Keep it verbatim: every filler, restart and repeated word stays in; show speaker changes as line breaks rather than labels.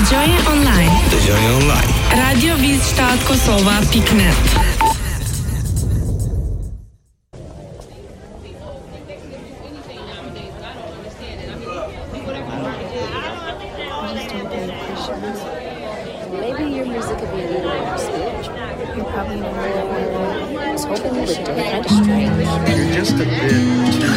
Dëgjoje online.
Dëgjoje online.
radio viz shtat kosova pikë net.
Maybe your music could be a little more spiritual. You're probably not really I was hoping you would do it. Kind of strange.
You're just a bit